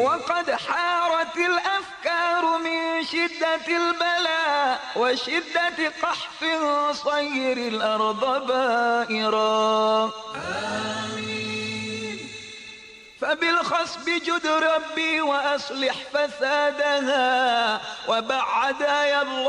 وقد حارت الأفكار من شدة البلاء وشدة قحف صير الأرض بائرا. فبالخصب جد ربي وأصلح فسادها وبعد يا الله